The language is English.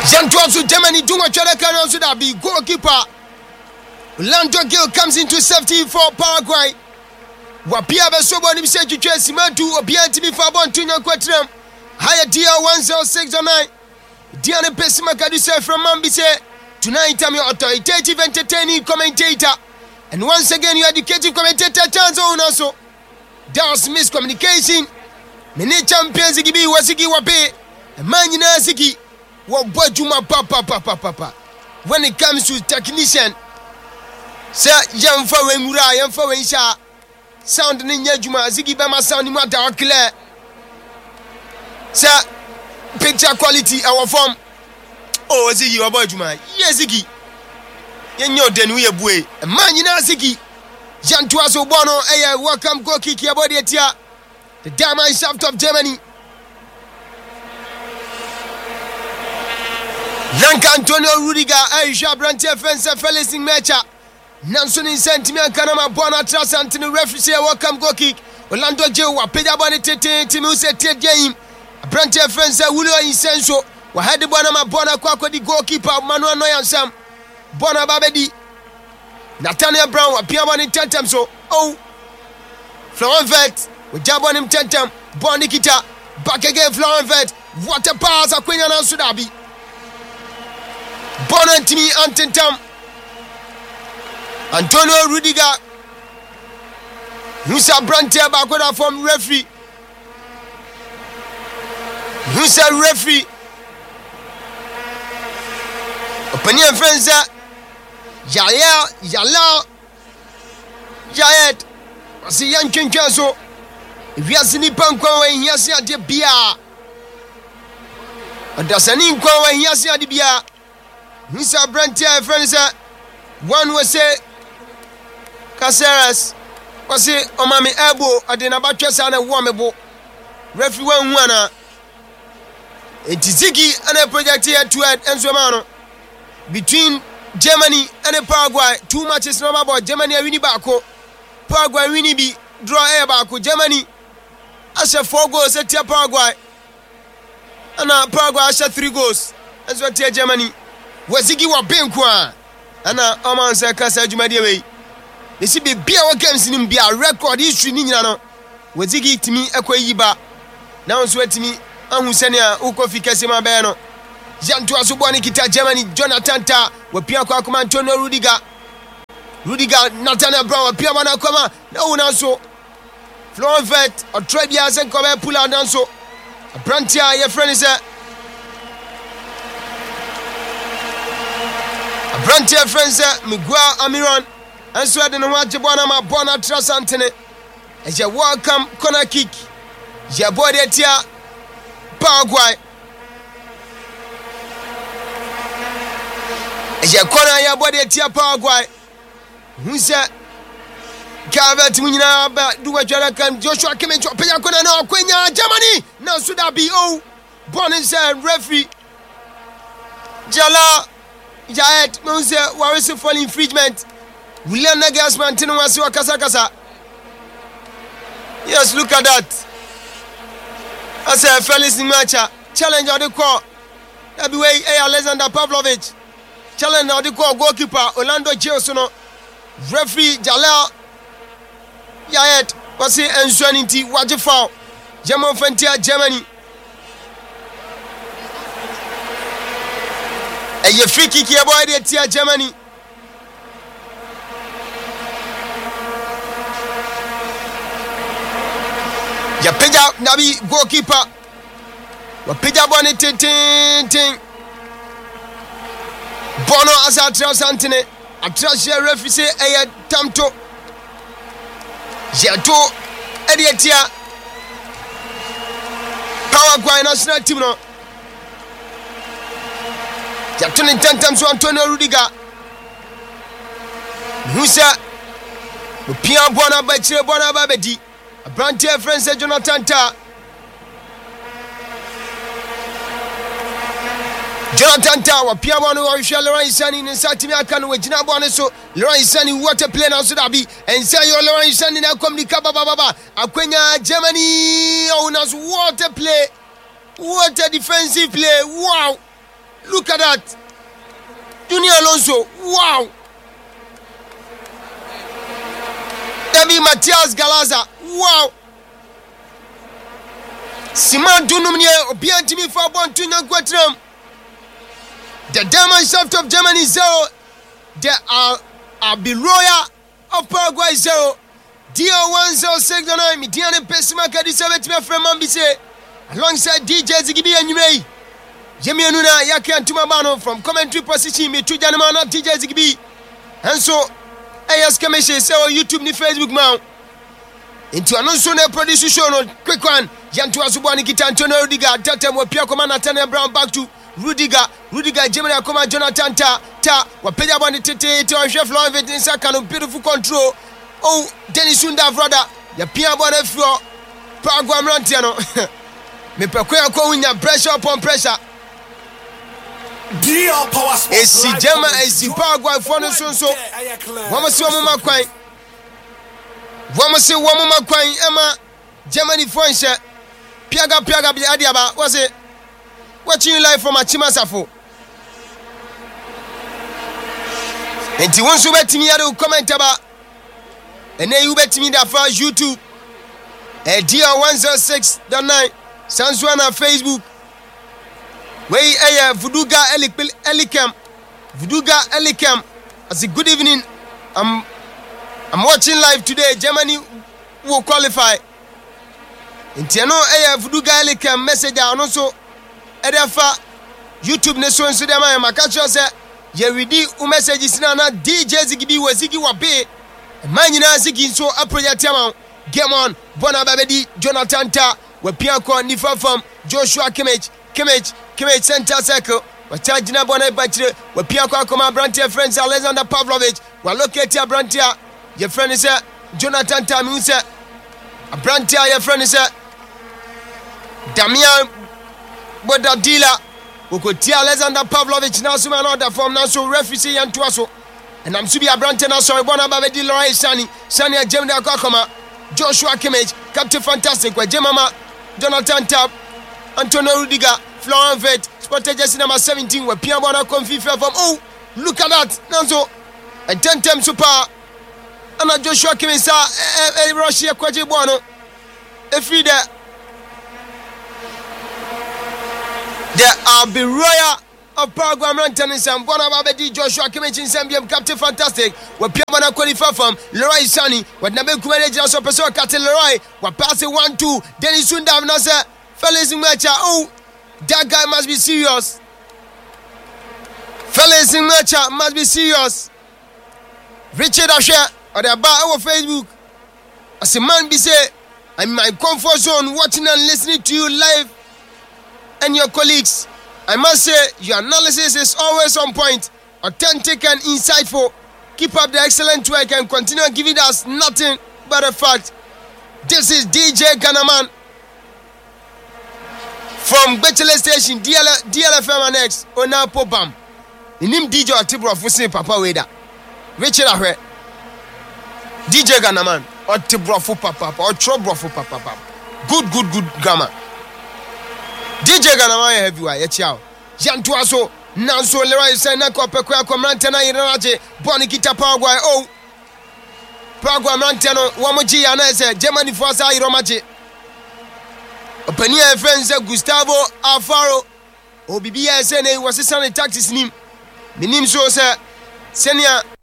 Jantuasu Germany doing a Chalakan so that be goalkeeper. Orlando Gil comes into safety for Paraguay. Wapia Besobo Nimseju Chesimantu Obianti Fabon Tunya Quatram. Higher dear 10609. Diana Pesimakaduse from Mambise. Tonight I'm your authoritative entertaining commentator. And once again your educative commentator Chanzo also. That's miscommunication. Many champions Gibi Wasiki Wape. And Manina Ziki. Papa. When it comes to technician, Sir Yamfa Wemura, Yamfa Wensha, sound Ninja Juma, Ziggy Bama sound matter clear. Sir, picture quality, our form. Oh, Ziggy, your boy Juma. Yes, Ziggy. Yenyo den we a boy. A man, you know, Ziggy. Jantuaso Bono, welcome, go kick your body at ya. The diamond shaft of Germany. Yanka Antonio Rudiger, Aisha Brantia Fencer, Felix in Mecha. Nanson in Sentiment, Kanama, Bona Trust, Anthony Referee, welcome go kick. Orlando Joe, Peda Bonnet, Timuse, Game. Brantia Fencer, Willow in Senso, Wahadi Bonama, Bona Quaco, the goalkeeper, Manuel Noyan Sam, Bona Babedi, Nathaniel Brown, Piamon in Tentam. So, oh, Florent Vet, with Jabon in Tentam, Bonikita, back again, Florent Vet. What a pass, a Queen and Sudabi. Bonantini Antentam Antonio Rudiger Musa Brantia Bakoda from referee Musa referee Opinion friends Yala Jayet Wasi Yankin Kaso Viasini Pankwa in Yasia de Bia and Dasani Kwa in Yasia de Bia. Mr. Brantia, friends, one was say Caceres was say Omami Ebo at the Nabatress and a Wamebo. Referee one. It is Ziggy and a project here to add Enzomano between Germany and Paraguay. 2 matches no about Germany and Winibako. Paraguay Winibi draw air back with Germany. I said 4 goals at Paraguay. And Paraguay I said 3 goals. That's what Germany. Wazigi wa benkwa ana omansa kasa jumadi we they see be bia wa games nim bia record history ni nyina no Wazigi timi ekwayiba na onso atimi ahusane a ukofi kase ma be no Jantu asobo ni kita Germany Jonathan Ta wa pia kwa kuma Antonio Rudiger Nathaniel Brown wa pia bana koma na una so Florent Vet or Trebia sen ko be pull out na so Brantia your friend is Brantia friends, Miguel Amiron, and so I don't know what you want to Bona Trust Anthony. As you welcome, corner kick, your body at ya, Paraguay. As you corner your body at ya, Paraguay. Who said, Calvert, do what you can, Joshua came into a Payacona, no, Quenya, Germany. Now, should that be Bonnie said, referee Jala. Jaet, Mose, Warris for infringement. William Nagas Mantino was your Casacasa. Yes, look at that. I said, Felix Nimacha, challenge on the call. That way, Alexander Pavlovich. Challenge on the call, goalkeeper, Orlando Giosono. Referee, Jalal. Jaet, was it Ansuanity, watch a foul. German Frontier, Germany. A free kick here, boy, at Germany. Yapeja Nabi goalkeeper. Wapeja Bonnet ting. Bono as a trans Antony. A trans referee a tamto. Jato Ediatia. Paraguay national team no. Turning 10 times to Antonio Rudiger. Musa Pia Bona Bachire Bona Babedi. A Brantia friends Jonathan Ta. Jonathan Ta, Pia Bona, Laurent Sani, and Satimia Kanu, Jinabona, so Laurent Sani, water plane out Sudabi, and say your Laurent Sani now come the Kababa, Aquenya, Germany, owners water play, water defensive play, wow. look at that. Junior Alonso, wow. David Matias Galaza, wow. Simon Dunumnie, Obiantimi for Bontunan Quatram. The Diamond Shaft of Germany 0. The Albiroya of Paraguay 0. DO1069, Midian Pessimaka, the 70 from Mambise, alongside DJ Zigibi and Yumei. Jimmy Anuna, Yaki and Tumabano from commentary position, me to Janamana, DJ Zigibi. And so, I ask Kamishe, say YouTube ni Facebook now. Into an unsone producer show, quick one. Yantu Asubani Kita Antonio Rudiger, Tatem, Wapia Commander Tanya Brown back to Rudiger, Jimmy Akoma, Jonathan Ta, Wapeja Bani Tete, Chef Law, Sakano, beautiful control. Oh, Dennis Sunda, brother, ya Pia Bonefro, Paraguay Rantiano. Me Pequea going pressure upon pressure. It's the German, it's the Paraguay for the so. One must see one more quite. One must see one more quite, Emma, Germany French. Piaga Adiaba, was it? Watching live from a Chimasafo. And you want to bet me to comment about. And then you bet me that for YouTube. DR106.9. Sanswana Facebook. Where Vuduga Elikem. Vuduga Elikem. I say good evening. I'm watching live today. Germany will qualify. Intiano Vuduga Elikem message and also Edefa YouTube ne so nso dem am akacho say ye ready u messages na DJ Zigibi Wazigi Wabe. Manyina Zigi so project am. Game on. Bona Babedi Jonathan Ta. Wapiako Nifa from Joshua Kimmich center circle. Wachajina Bona Bachre. Wapiako Akoma Brantia friends Alexander Pavlovich. Waloketi Brantia. Your friend is Jonathan Ta Musa. Brantia your friend is Damian Bodadila. Ukotia Alexander Pavlovich now so another form now so refugee and Tuaso. And I'm Subi Brantia now so Bona Babedi Lorai Sani Jemda Kakoma. Joshua Kimmich, Captain Fantastic, where Jemama, Jonathan Tab, Antonio Rudiger, Florent Vett, spotted just number 17, where Piabona Confifa from. Oh, look at that. Nanzo, and 10 times super. And Joshua Kimmich, Russia, Quajibuano, a free there. There are Biroya of Paraguay Rantanis and Bonababedi, Joshua Kimmich in Sambium, Captain Fantastic, where Piabana qualify from Leroy Sani, what Nabe Kumaneja so Pessoa Captain Leroy, what pass it 1-2, Dennis Sunda Nasa, Fellas in Matcha. Oh, that guy must be serious. Fellas in Matcha must be serious. Richard Asher, or the bar over Facebook. As a man be say, I'm in my comfort zone watching and listening to you live and your colleagues. I must say, your analysis is always on point, authentic and insightful. Keep up the excellent work and continue giving us nothing but a fact. This is DJ Ganaman from Bachelor Station, DLFM and X, Ona Popam. The name DJ Atibro Fusi Papa Weda. Richard Ahwe. DJ Ganaman, or Tibro for Papa, or Trobro for Papa. Good grammar. DJ Ganaman everywhere, yet Jantuaso, Nanso Leroy Senako Pequa Comantana Iraje, Bonikita Paraguay. Oh, Paraguay Mantano, Wamoji Anese, Germany Fosa Iromaji. Openia friends Gustavo Alfaro, OBBSNA was a son of taxis name. The name so, sir, Senior